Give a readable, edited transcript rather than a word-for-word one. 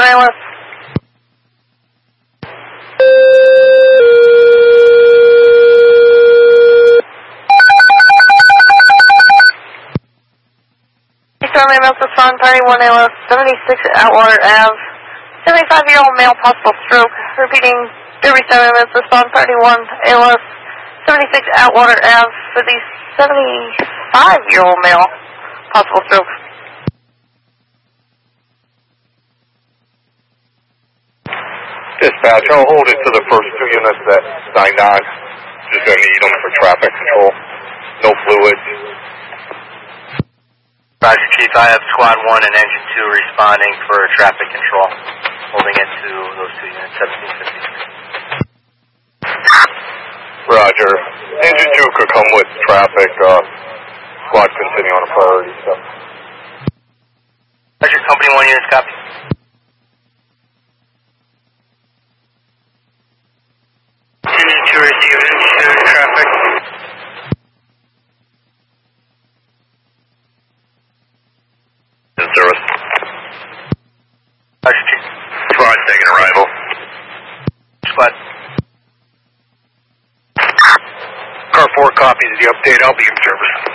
ALS. Charlie Mills, respond party 1 ALS, 76 Atwater Ave. 75-year-old male, possible stroke. Repeating, Derby 7 minutes, respond party 1 ALS, 76 Atwater Ave for the 75-year-old male, possible stroke. Dispatch, I'll hold it to the first 2 units at 99. Just going to need them for traffic control. No fluids. Roger, Chief. I have Squad 1 and Engine 2 responding for traffic control. Holding it to those 2 units, 1753. Roger. Engine 2 could come with traffic. Squad continue on a priority. So. Roger, Company 1 units, copy. Engine 2 received traffic. In service. Roger, Chief. Squad taking arrival. Squad. Car 4 copies the update. I'll be in service.